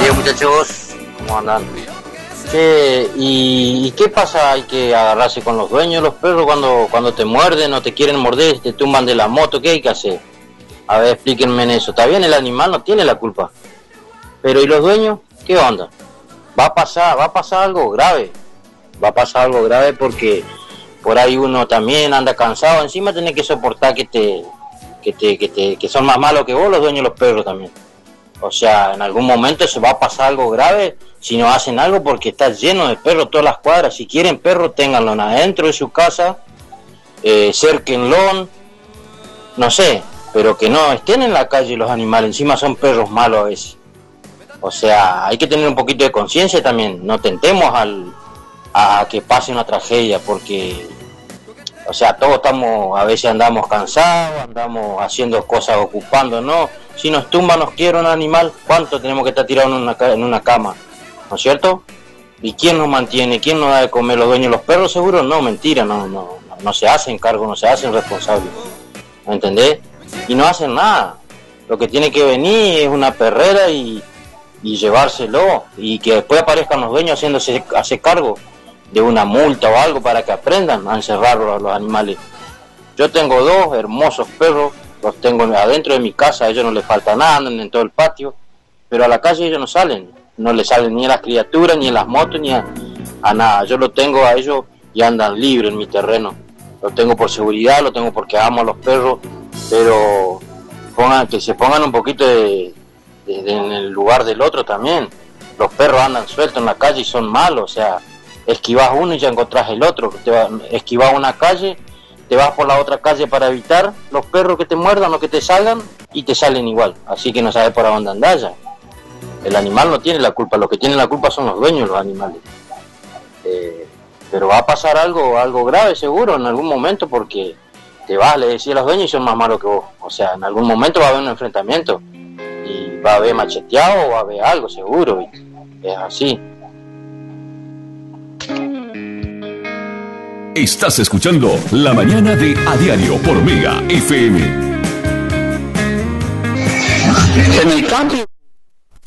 días, muchachos, ¿cómo andan? Che, ¿y qué pasa? Hay que agarrarse con los dueños de los perros cuando te muerden o te quieren morder, te tumban de la moto, ¿qué hay que hacer? A ver, explíquenme en eso. Está bien, el animal no tiene la culpa, pero ¿y los dueños? ¿Qué onda? Va a pasar algo grave. Va a pasar algo grave porque por ahí uno también anda cansado. Encima tenés que soportar que son más malos que vos los dueños de los perros también. O sea, en algún momento se va a pasar algo grave si no hacen algo, porque está lleno de perros todas las cuadras. Si quieren perros, ténganlo adentro de su casa, cérquenlo, no sé, pero que no estén en la calle los animales. Encima son perros malos a veces. O sea, hay que tener un poquito de conciencia también. No tentemos a que pase una tragedia, porque, o sea, todos a veces andamos cansados, andamos haciendo cosas, ocupándonos. Si nos tumba, nos quiere un animal, ¿cuánto tenemos que estar tirados en una cama? ¿No es cierto? ¿Y quién nos mantiene? ¿Quién nos da de comer? ¿Los dueños de los perros? Seguro no, mentira, no se hacen cargo, no se hacen responsables. ¿Me entendés? Y no hacen nada. Lo que tiene que venir es una perrera y llevárselo, y que después aparezcan los dueños hace cargo de una multa o algo para que aprendan a encerrar a los animales. Yo tengo 2 hermosos perros, los tengo adentro de mi casa, a ellos no les falta nada, andan en todo el patio, pero a la calle ellos no les salen ni a las criaturas, ni a las motos, ni a nada. Yo los tengo a ellos y andan libres en mi terreno. Lo tengo por seguridad, lo tengo porque amo a los perros, pero que se pongan un poquito en el lugar del otro también. Los perros andan sueltos en la calle y son malos, o sea, esquivas uno y ya encontrás el otro. Esquivas una calle, te vas por la otra calle para evitar los perros que te muerdan o que te salgan, y te salen igual, así que no sabes por dónde andar ya. El animal no tiene la culpa, los que tienen la culpa son los dueños de los animales. Pero va a pasar algo grave seguro en algún momento, porque le decís a los dueños y son más malos que vos. O sea, en algún momento va a haber un enfrentamiento y va a haber macheteado o va a haber algo seguro, ¿viste? Es así. Estás escuchando La Mañana de A Diario por Mega FM. En el cambio